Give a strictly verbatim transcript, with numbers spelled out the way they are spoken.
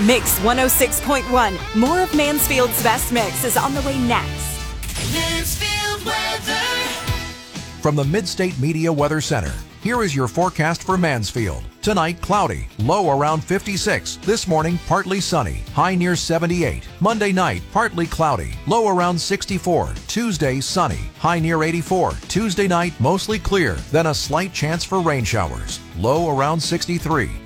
Mix one oh six point one. More of Mansfield's best mix is on the way next. Mansfield weather. From the Midstate Media Weather Center, here is your forecast for Mansfield. Tonight, cloudy, low around fifty-six. This morning, partly sunny, high near seventy-eight. Monday night, partly cloudy, low around sixty-four. Tuesday, sunny, high near eighty-four. Tuesday night, mostly clear, then a slight chance for rain showers, low around sixty-three.